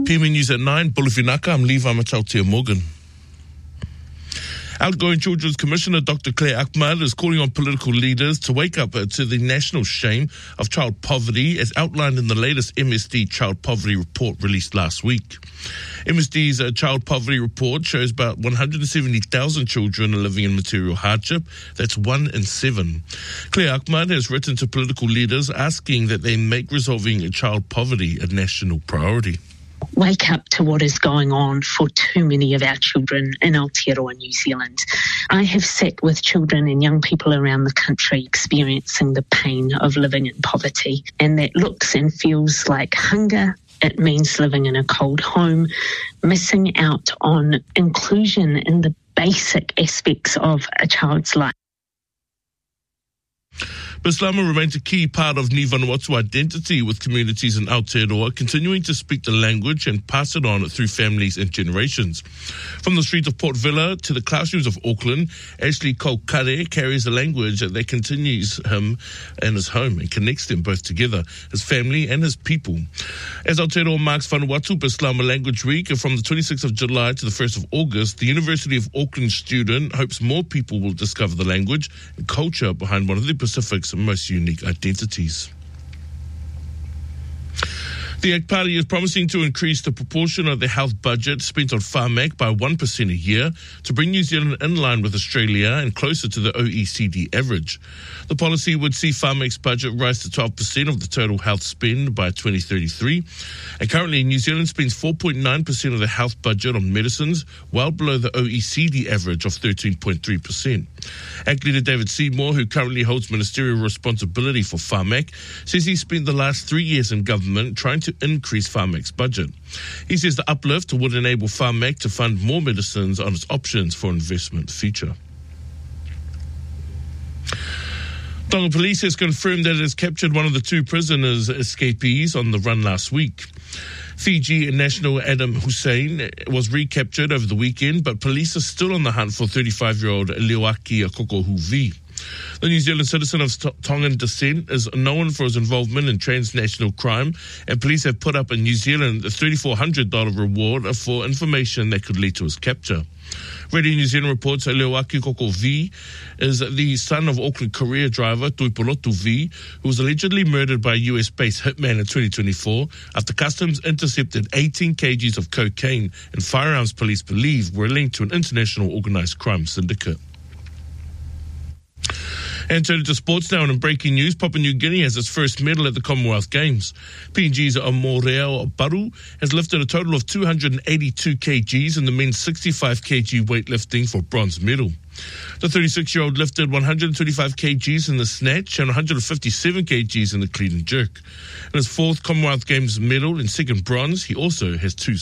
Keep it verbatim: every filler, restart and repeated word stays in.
P M News at nine, Bulufinaka, I'm Levi Matautia Morgan. Outgoing Children's Commissioner Doctor Claire Ahmad is calling on political leaders to wake up to the national shame of child poverty as outlined in the latest M S D Child Poverty Report released last week. M S D's uh, Child Poverty Report shows about one hundred seventy thousand children are living in material hardship. That's one in seven. Claire Ahmad has written to political leaders asking that they make resolving child poverty a national priority. Wake up to what is going on for too many of our children in Aotearoa, New Zealand. I have sat with children and young people around the country experiencing the pain of living in poverty, and that looks and feels like hunger. It means living in a cold home, missing out on inclusion in the basic aspects of a child's life. Bislama remains a key part of Ni Vanuatu identity, with communities in Aotearoa continuing to speak the language and pass it on through families and generations. From the streets of Port Vila to the classrooms of Auckland, Ashley Kaukare carries a language that continues him and his home and connects them both together, his family and his people. As Aotearoa marks Vanuatu Bislama Language Week from the twenty-sixth of July to the first of August, the University of Auckland student hopes more people will discover the language and culture behind one of the Pacific's most unique identities. The A C T Party is promising to increase the proportion of the health budget spent on Pharmac by one percent a year to bring New Zealand in line with Australia and closer to the O E C D average. The policy would see Pharmac's budget rise to twelve percent of the total health spend by twenty thirty-three. And currently, New Zealand spends four point nine percent of the health budget on medicines, well below the O E C D average of thirteen point three percent. A C T leader David Seymour, who currently holds ministerial responsibility for Pharmac, says he spent the last three years in government trying to increase Pharmac's budget. He says the uplift would enable Pharmac to fund more medicines on its options for investment future. Tonga Police has confirmed that it has captured one of the two prisoners escapees on the run last week. Fiji national Adam Hussein was recaptured over the weekend, but police are still on the hunt for thirty-five-year-old Leoaki Akokohuvi. The New Zealand citizen of Tongan descent is known for his involvement in transnational crime, and police have put up in New Zealand a three thousand four hundred dollars reward for information that could lead to his capture. Radio New Zealand reports that Leoaki Koko V is the son of Auckland career driver Tuipolotu V, who was allegedly murdered by a U S-based hitman in twenty twenty-four after customs intercepted eighteen kilograms of cocaine and firearms police believe were linked to an international organised crime syndicate. And turning to sports now, and in breaking news, Papua New Guinea has its first medal at the Commonwealth Games. P N G's Amoreo Baru has lifted a total of two hundred eighty-two kilograms in the men's sixty-five kilogram weightlifting for bronze medal. The thirty-six-year-old lifted one hundred twenty-five kilograms in the snatch and one hundred fifty-seven kilograms in the clean and jerk. In his fourth Commonwealth Games medal and second bronze, he also has two